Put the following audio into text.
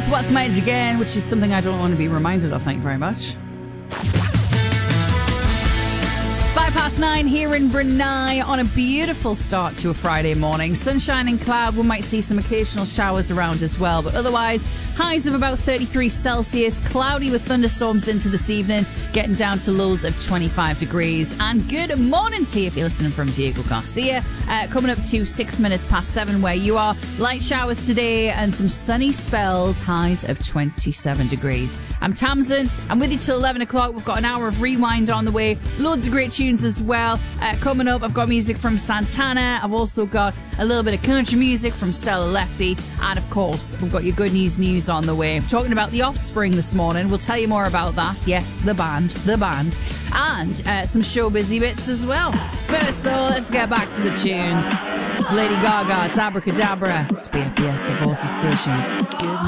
Once Might Again, which is something I don't want to be reminded of. Thank you very much. 9:05 here in Brunei on a beautiful start to a Friday morning. Sunshine and cloud. We might see some occasional showers around as well, but otherwise highs of about 33 Celsius, cloudy with thunderstorms into this evening, getting down to lows of 25 degrees. And good morning to you if you're listening from Diego Garcia. Coming up to 6 minutes past 7 where you are. Light showers today and some sunny spells, highs of 27 degrees. I'm Tamsin. I'm with you till 11 o'clock. We've got an hour of Rewind on the way. Loads of great tunes as well. Coming up, I've got music from Santana. I've also got a little bit of country music from Stella Lefty. And of course, we've got your good news on the way. Talking about The Offspring this morning. We'll tell you more about that. Yes, the band. And some show busy bits as well. First though, let's get back to the tunes. It's Lady Gaga. It's Abracadabra. It's BFBS, the Voices Station. Good